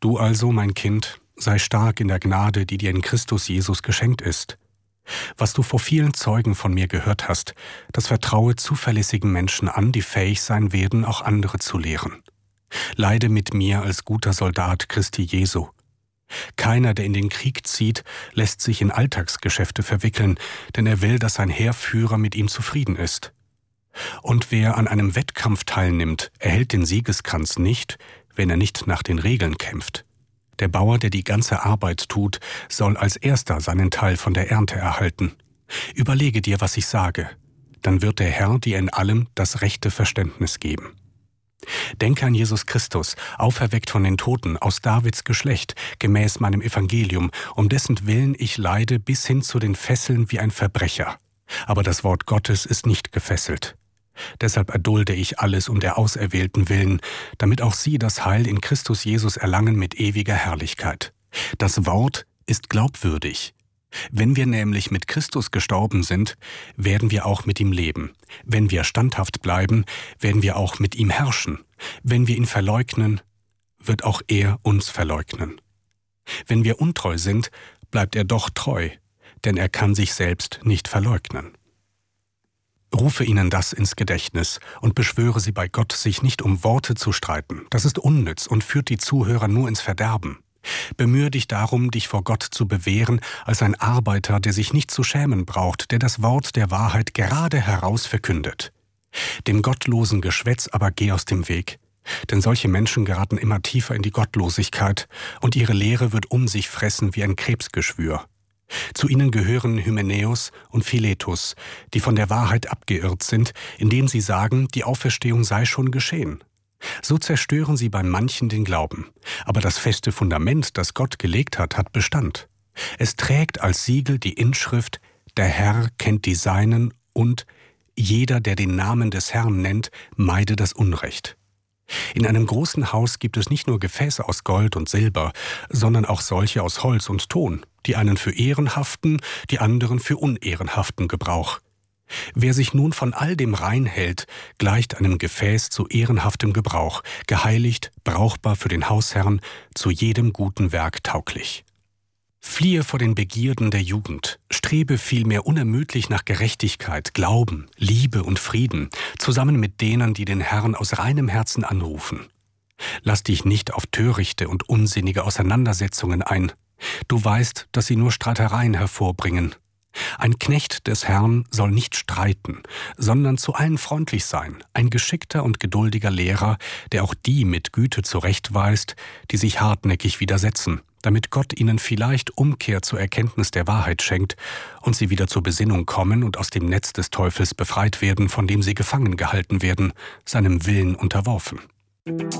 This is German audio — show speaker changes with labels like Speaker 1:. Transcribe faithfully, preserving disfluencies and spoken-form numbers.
Speaker 1: Du also, mein Kind, sei stark in der Gnade, die dir in Christus Jesus geschenkt ist. Was du vor vielen Zeugen von mir gehört hast, das vertraue zuverlässigen Menschen an, die fähig sein werden, auch andere zu lehren. Leide mit mir als guter Soldat Christi Jesu. Keiner, der in den Krieg zieht, lässt sich in Alltagsgeschäfte verwickeln, denn er will, dass sein Heerführer mit ihm zufrieden ist. Und wer an einem Wettkampf teilnimmt, erhält den Siegeskranz nicht, wenn er nicht nach den Regeln kämpft. Der Bauer, der die ganze Arbeit tut, soll als erster seinen Teil von der Ernte erhalten. Überlege dir, was ich sage. Dann wird der Herr dir in allem das rechte Verständnis geben. Denke an Jesus Christus, auferweckt von den Toten, aus Davids Geschlecht, gemäß meinem Evangelium, um dessen Willen ich leide bis hin zu den Fesseln wie ein Verbrecher. Aber das Wort Gottes ist nicht gefesselt. Deshalb erdulde ich alles um der Auserwählten willen, damit auch sie das Heil in Christus Jesus erlangen mit ewiger Herrlichkeit. Das Wort ist glaubwürdig. Wenn wir nämlich mit Christus gestorben sind, werden wir auch mit ihm leben. Wenn wir standhaft bleiben, werden wir auch mit ihm herrschen. Wenn wir ihn verleugnen, wird auch er uns verleugnen. Wenn wir untreu sind, bleibt er doch treu, denn er kann sich selbst nicht verleugnen. Rufe ihnen das ins Gedächtnis und beschwöre sie bei Gott, sich nicht um Worte zu streiten. Das ist unnütz und führt die Zuhörer nur ins Verderben. Bemühe dich darum, dich vor Gott zu bewähren, als ein Arbeiter, der sich nicht zu schämen braucht, der das Wort der Wahrheit gerade heraus verkündet. Dem gottlosen Geschwätz aber geh aus dem Weg. Denn solche Menschen geraten immer tiefer in die Gottlosigkeit und ihre Lehre wird um sich fressen wie ein Krebsgeschwür. Zu ihnen gehören Hymenäus und Philetus, die von der Wahrheit abgeirrt sind, indem sie sagen, die Auferstehung sei schon geschehen. So zerstören sie bei manchen den Glauben. Aber das feste Fundament, das Gott gelegt hat, hat Bestand. Es trägt als Siegel die Inschrift, der Herr kennt die Seinen und jeder, der den Namen des Herrn nennt, meide das Unrecht. In einem großen Haus gibt es nicht nur Gefäße aus Gold und Silber, sondern auch solche aus Holz und Ton, die einen für ehrenhaften, die anderen für unehrenhaften Gebrauch. Wer sich nun von all dem rein hält, gleicht einem Gefäß zu ehrenhaftem Gebrauch, geheiligt, brauchbar für den Hausherrn, zu jedem guten Werk tauglich. Fliehe vor den Begierden der Jugend, strebe vielmehr unermüdlich nach Gerechtigkeit, Glauben, Liebe und Frieden, zusammen mit denen, die den Herrn aus reinem Herzen anrufen. Lass dich nicht auf törichte und unsinnige Auseinandersetzungen ein. Du weißt, dass sie nur Streitereien hervorbringen. Ein Knecht des Herrn soll nicht streiten, sondern zu allen freundlich sein, ein geschickter und geduldiger Lehrer, der auch die mit Güte zurechtweist, die sich hartnäckig widersetzen, damit Gott ihnen vielleicht Umkehr zur Erkenntnis der Wahrheit schenkt und sie wieder zur Besinnung kommen und aus dem Netz des Teufels befreit werden, von dem sie gefangen gehalten werden, seinem Willen unterworfen.